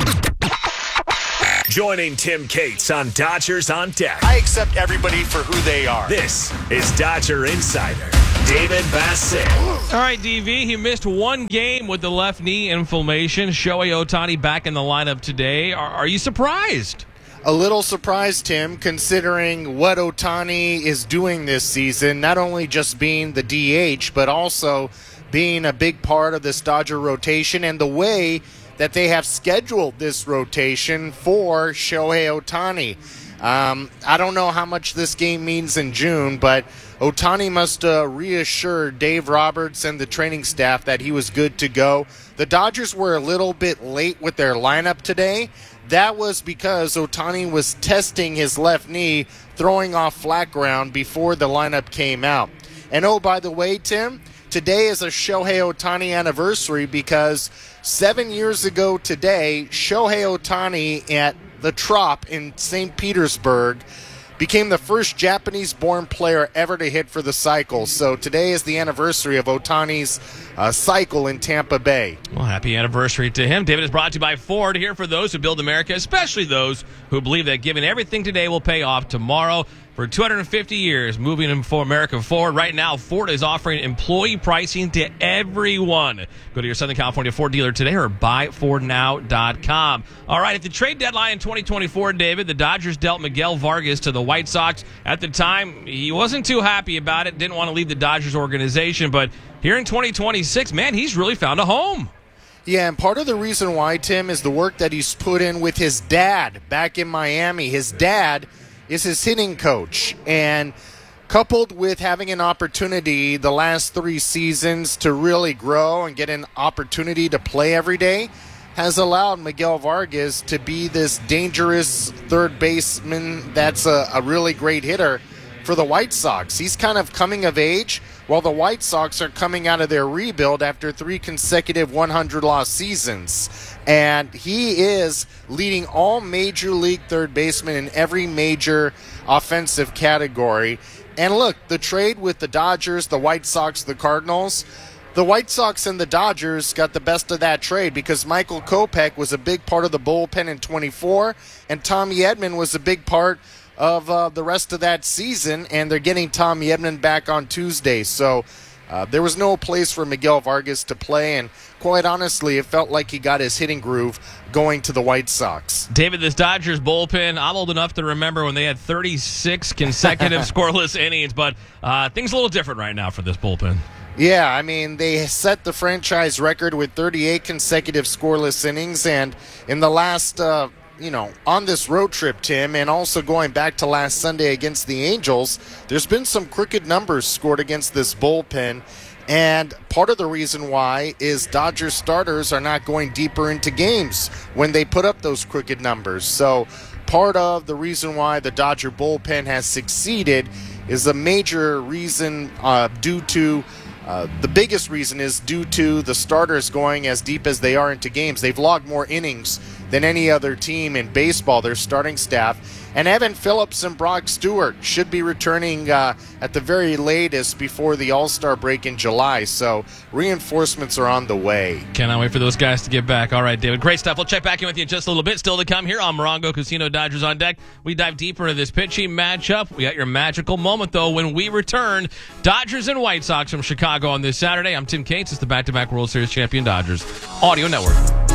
Joining Tim Cates on Dodgers on Deck. I accept everybody for who they are. This is Dodger Insider David Bassett. All right, D V, he missed one game with the left knee inflammation. Shohei Ohtani back in the lineup today. Are, are you surprised? A little surprised, Tim, considering what Ohtani is doing this season, not only just being the D H, but also being a big part of this Dodger rotation and the way that they have scheduled this rotation for Shohei Ohtani. Um, I don't know how much this game means in June, but Ohtani must uh, reassure Dave Roberts and the training staff that he was good to go. The Dodgers were a little bit late with their lineup today. That was because Ohtani was testing his left knee, throwing off flat ground before the lineup came out. And oh, by the way, Tim, today is a Shohei Ohtani anniversary because seven years ago today, Shohei Ohtani at the Trop in Saint Petersburg became the first Japanese-born player ever to hit for the cycle. So today is the anniversary of Ohtani's uh, cycle in Tampa Bay. Well, happy anniversary to him. David is brought to you by Ford, here for those who build America, especially those who believe that giving everything today will pay off tomorrow. For two hundred fifty years, moving for America forward. Right now, Ford is offering employee pricing to everyone. Go to your Southern California Ford dealer today or buy ford now dot com. All right, at the trade deadline in twenty twenty-four, David, the Dodgers dealt Miguel Vargas to the White Sox. At the time, he wasn't too happy about it, didn't want to leave the Dodgers organization, but here in twenty twenty-six, man, he's really found a home. Yeah, and part of the reason why, Tim, is the work that he's put in with his dad back in Miami. His dad is his hitting coach, and coupled with having an opportunity the last three seasons to really grow and get an opportunity to play every day has allowed Miguel Vargas to be this dangerous third baseman that's a, a really great hitter for the White Sox. He's kind of coming of age while the White Sox are coming out of their rebuild after three consecutive one hundred loss seasons. And he is leading all major league third basemen in every major offensive category. And look, the trade with the Dodgers, the White Sox, the Cardinals, the White Sox and the Dodgers got the best of that trade because Michael Kopech was a big part of the bullpen in twenty-four, and Tommy Edman was a big part of uh, the rest of that season, and they're getting Tommy Edman back on Tuesday. So uh, there was no place for Miguel Vargas to play, and quite honestly, it felt like he got his hitting groove going to the White Sox. David, this Dodgers bullpen, I'm old enough to remember when they had thirty-six consecutive scoreless innings, but uh, things are a little different right now for this bullpen. Yeah, I mean, they set the franchise record with thirty-eight consecutive scoreless innings, and in the last uh, you know, on this road trip, Tim, and also going back to last Sunday against the Angels, there's been some crooked numbers scored against this bullpen. And part of the reason why is Dodgers starters are not going deeper into games when they put up those crooked numbers. So part of the reason why the Dodger bullpen has succeeded is a major reason uh, due to Uh, the biggest reason is due to the starters going as deep as they are into games. They've logged more innings than any other team in baseball, their starting staff. And Evan Phillips and Brock Stewart should be returning uh, at the very latest before the All-Star break in July. So reinforcements are on the way. Cannot wait for those guys to get back. All right, David, great stuff. We'll check back in with you in just a little bit. Still to come here on Morongo Casino Dodgers on Deck. We dive deeper into this pitching matchup. We got your magical moment, though, when we return. Dodgers and White Sox from Chicago on this Saturday. I'm Tim Cates. It's the back-to-back World Series champion Dodgers Audio Network.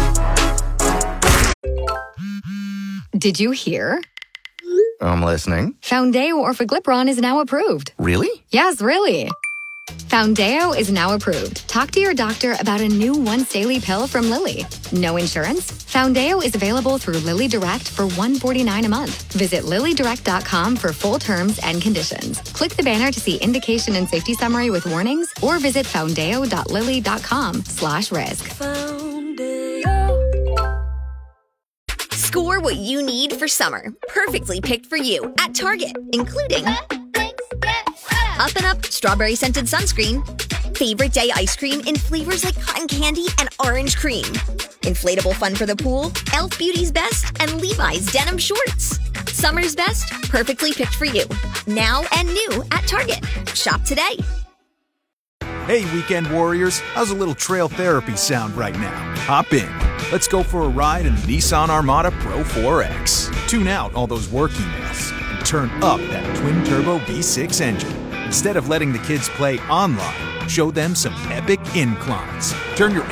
Did you hear? I'm listening. Foundeo Orforglipron is now approved. Really? Yes, really. Foundeo is now approved. Talk to your doctor about a new once daily pill from Lilly. No insurance? Foundeo is available through Lilly Direct for one hundred forty-nine dollars a month. Visit lilly direct dot com for full terms and conditions. Click the banner to see indication and safety summary with warnings, or visit foundeo dot lilly dot com slash risk. Score what you need for summer. Perfectly picked for you at Target, including Up and Up Strawberry Scented Sunscreen, Favorite Day Ice Cream in flavors like cotton candy and orange cream, Inflatable Fun for the Pool, e l f Beauty's Best, and Levi's Denim Shorts. Summer's best, perfectly picked for you. Now and new at Target. Shop today. Hey, weekend warriors, how's a little trail therapy sound right now? Hop in. Let's go for a ride in the Nissan Armada Pro four X. Tune out all those work emails and turn up that twin-turbo V six engine. Instead of letting the kids play online, show them some epic inclines. Turn your